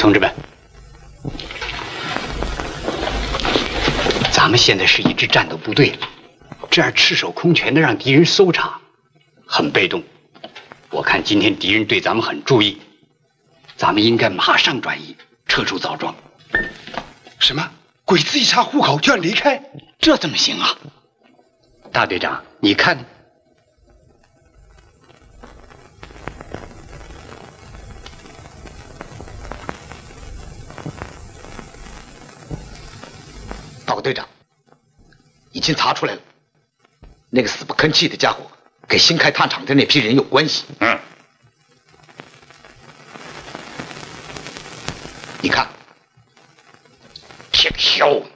同志们，咱们现在是一支战斗部队，这样赤手空拳的让敌人搜查，很被动。我看今天敌人对咱们很注意，咱们应该马上转移，撤出枣庄。 什么？鬼子一查户口就要离开？ 这怎么行啊？大队长，你看。 报告队长，已经查出来了，那个死不吭气的家伙跟新开炭厂的那批人有关系。 嗯，